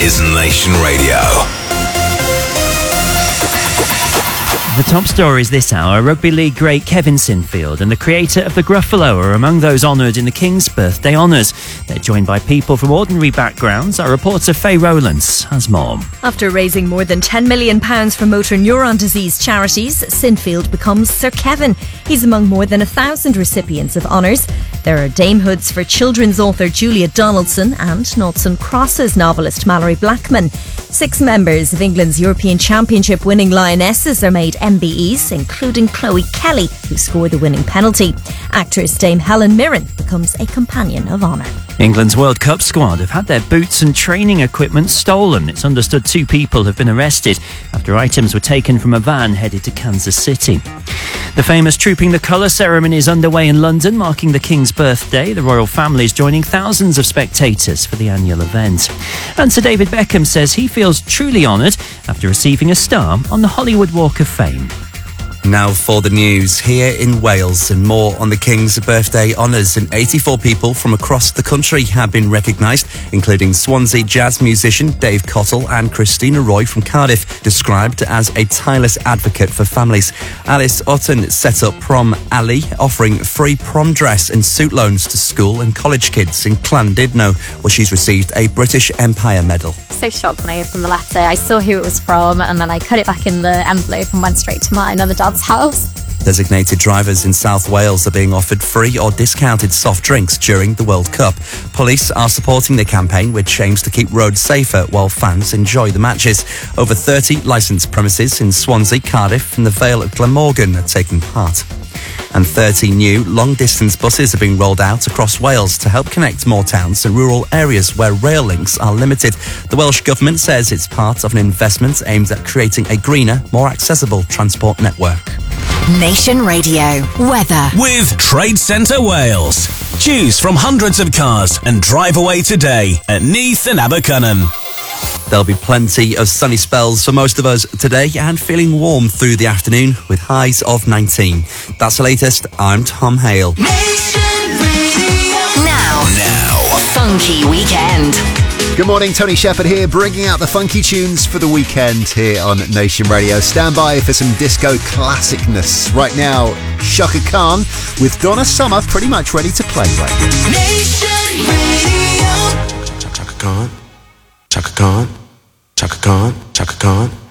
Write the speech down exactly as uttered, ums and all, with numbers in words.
is Nation Radio. The top stories this hour. Rugby League great Kevin Sinfield and the creator of the Gruffalo are among those honoured in the King's Birthday Honours. They're joined by people from ordinary backgrounds. Our reporter Faye Rowlands has more. After raising more than ten million pounds for motor neuron disease charities, Sinfield becomes Sir Kevin. He's among more than a thousand recipients of honours. There are damehoods for children's author Julia Donaldson and Noughts and Crosses novelist Mallory Blackman. Six members of England's European Championship winning Lionesses are made M B Es, including Chloe Kelly, who scored the winning penalty. Actress Dame Helen Mirren becomes a Companion of Honour. England's World Cup squad have had their boots and training equipment stolen. It's understood two people have been arrested after items were taken from a van headed to Kansas City. The famous Trooping the Colour ceremony is underway in London, marking the King's birthday. The royal family is joining thousands of spectators for the annual event. And Sir David Beckham says he feels truly honoured after receiving a star on the Hollywood Walk of Fame. Now for the news. Here in Wales and more on the King's birthday honours, and eighty-four people from across the country have been recognised, including Swansea jazz musician Dave Cottle and Christina Roy from Cardiff, described as a tireless advocate for families. Alice Otten set up Prom Alley, offering free prom dress and suit loans to school and college kids in Llandudno, where she's received a British Empire Medal. So shocked when I opened the letter. I saw who it was from, and then I cut it back in the envelope and went straight to my another dad's house. Designated drivers in South Wales are being offered free or discounted soft drinks during the World Cup. Police are supporting the campaign, which aims to keep roads safer while fans enjoy the matches. Over thirty licensed premises in Swansea, Cardiff and the Vale of Glamorgan are taking part. And thirty new long-distance buses are being rolled out across Wales to help connect more towns and rural areas where rail links are limited. The Welsh Government says it's part of an investment aimed at creating a greener, more accessible transport network. Nation Radio weather With Trade Centre Wales. Choose from hundreds of cars and drive away today at Neath and Abercynon. There'll be plenty of sunny spells for most of us today and feeling warm through the afternoon with highs of nineteen. That's the latest. I'm Tom Hale. Nation Radio. Now, Now. Funky Weekend. Good morning, Tony Shepherd here, bringing out the funky tunes for the weekend here on Nation Radio. Stand by for some disco classicness. Right now, Chaka Khan with Donna Summer pretty much ready to play right now. Nation Radio. Chaka Khan, Chaka Khan, Chaka Khan, Chaka Khan.